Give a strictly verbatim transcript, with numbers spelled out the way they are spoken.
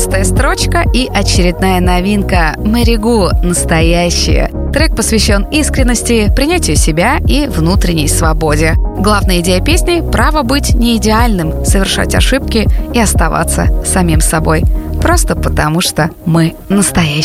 Четвертая строчка и очередная новинка «Мэри Гу. Настоящие». Трек посвящен искренности, принятию себя и внутренней свободе. Главная идея песни – право быть не идеальным, совершать ошибки и оставаться самим собой. Просто потому что мы настоящие.